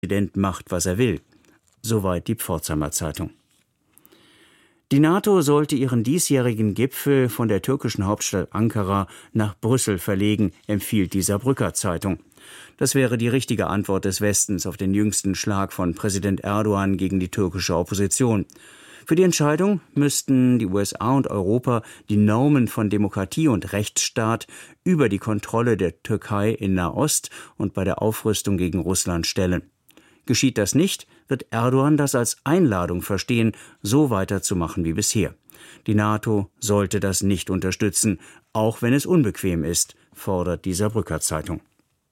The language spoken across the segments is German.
Präsident macht, was er will. Soweit die Pforzheimer Zeitung. Die NATO sollte ihren diesjährigen Gipfel von der türkischen Hauptstadt Ankara nach Brüssel verlegen, empfiehlt die Saarbrücker Zeitung. Das wäre die richtige Antwort des Westens auf den jüngsten Schlag von Präsident Erdogan gegen die türkische Opposition. Für die Entscheidung müssten die USA und Europa die Normen von Demokratie und Rechtsstaat über die Kontrolle der Türkei in Nahost und bei der Aufrüstung gegen Russland stellen. Geschieht das nicht, wird Erdogan das als Einladung verstehen, so weiterzumachen wie bisher. Die NATO sollte das nicht unterstützen, auch wenn es unbequem ist, fordert die Saarbrücker Zeitung.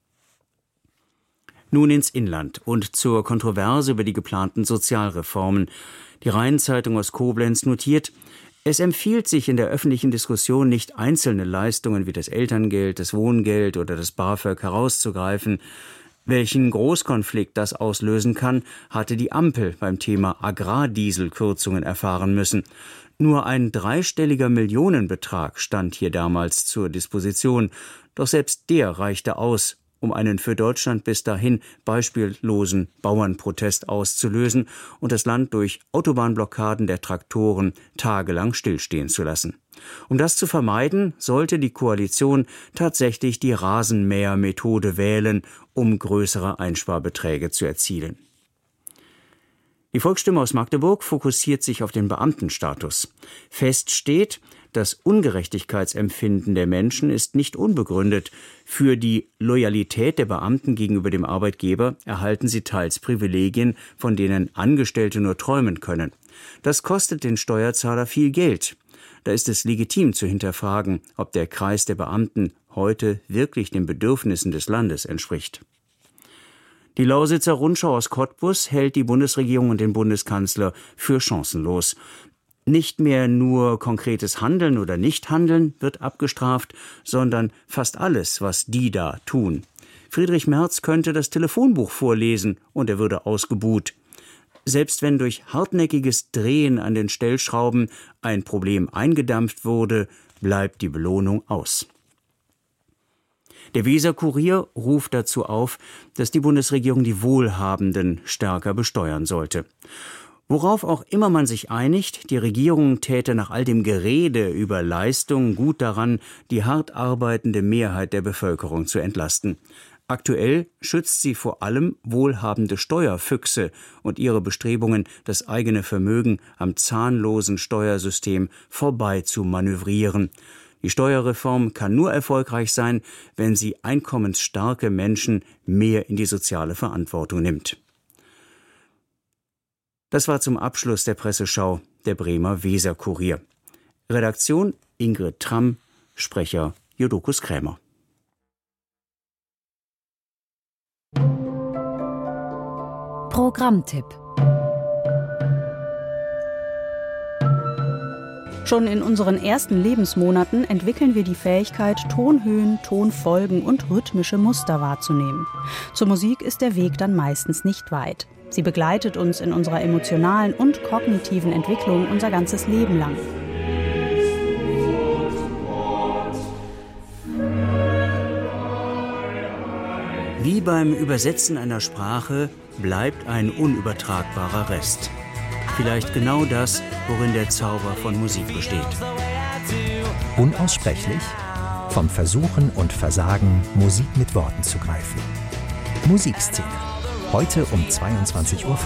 Nun ins Inland und zur Kontroverse über die geplanten Sozialreformen. Die Rhein-Zeitung aus Koblenz notiert, es empfiehlt sich in der öffentlichen Diskussion nicht einzelne Leistungen wie das Elterngeld, das Wohngeld oder das BAföG herauszugreifen. Welchen Großkonflikt das auslösen kann, hatte die Ampel beim Thema Agrardieselkürzungen erfahren müssen. Nur ein dreistelliger Millionenbetrag stand hier damals zur Disposition. Doch selbst der reichte aus, um einen für Deutschland bis dahin beispiellosen Bauernprotest auszulösen und das Land durch Autobahnblockaden der Traktoren tagelang stillstehen zu lassen. Um das zu vermeiden, sollte die Koalition tatsächlich die Rasenmähermethode wählen, um größere Einsparbeträge zu erzielen. Die Volksstimme aus Magdeburg fokussiert sich auf den Beamtenstatus. Fest steht, das Ungerechtigkeitsempfinden der Menschen ist nicht unbegründet. Für die Loyalität der Beamten gegenüber dem Arbeitgeber erhalten sie teils Privilegien, von denen Angestellte nur träumen können. Das kostet den Steuerzahler viel Geld. Da ist es legitim zu hinterfragen, ob der Kreis der Beamten heute wirklich den Bedürfnissen des Landes entspricht. Die Lausitzer Rundschau aus Cottbus hält die Bundesregierung und den Bundeskanzler für chancenlos. Nicht mehr nur konkretes Handeln oder Nichthandeln wird abgestraft, sondern fast alles, was die da tun. Friedrich Merz könnte das Telefonbuch vorlesen und er würde ausgebuht. Selbst wenn durch hartnäckiges Drehen an den Stellschrauben ein Problem eingedampft wurde, bleibt die Belohnung aus. Der Weser-Kurier ruft dazu auf, dass die Bundesregierung die Wohlhabenden stärker besteuern sollte. Worauf auch immer man sich einigt, die Regierung täte nach all dem Gerede über Leistung gut daran, die hart arbeitende Mehrheit der Bevölkerung zu entlasten. Aktuell schützt sie vor allem wohlhabende Steuerfüchse und ihre Bestrebungen, das eigene Vermögen am zahnlosen Steuersystem vorbei zu manövrieren. Die Steuerreform kann nur erfolgreich sein, wenn sie einkommensstarke Menschen mehr in die soziale Verantwortung nimmt. Das war zum Abschluss der Presseschau der Bremer Weser-Kurier. Redaktion Ingrid Tramm, Sprecher Jodokus Krämer. Programmtipp. Schon in unseren ersten Lebensmonaten entwickeln wir die Fähigkeit, Tonhöhen, Tonfolgen und rhythmische Muster wahrzunehmen. Zur Musik ist der Weg dann meistens nicht weit. Sie begleitet uns in unserer emotionalen und kognitiven Entwicklung unser ganzes Leben lang. Wie beim Übersetzen einer Sprache bleibt ein unübertragbarer Rest. Vielleicht genau das, worin der Zauber von Musik besteht. Unaussprechlich? Vom Versuchen und Versagen, Musik mit Worten zu greifen. Musikszene. Heute um 22:05 Uhr.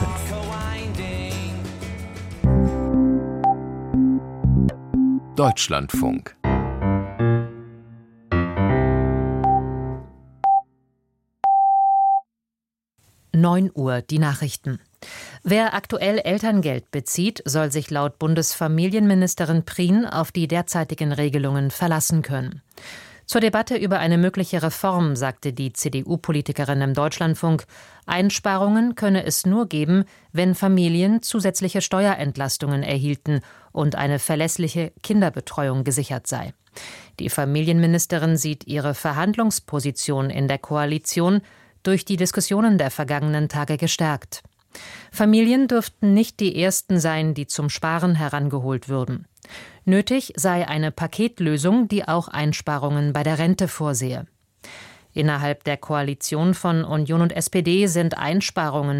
Deutschlandfunk. Uhr, die Nachrichten. Wer aktuell Elterngeld bezieht, soll sich laut Bundesfamilienministerin Prien auf die derzeitigen Regelungen verlassen können. Zur Debatte über eine mögliche Reform sagte die CDU-Politikerin im Deutschlandfunk, Einsparungen könne es nur geben, wenn Familien zusätzliche Steuerentlastungen erhielten und eine verlässliche Kinderbetreuung gesichert sei. Die Familienministerin sieht ihre Verhandlungsposition in der Koalition durch die Diskussionen der vergangenen Tage gestärkt. Familien dürften nicht die ersten sein, die zum Sparen herangeholt würden. Nötig sei eine Paketlösung, die auch Einsparungen bei der Rente vorsehe. Innerhalb der Koalition von Union und SPD sind Einsparungen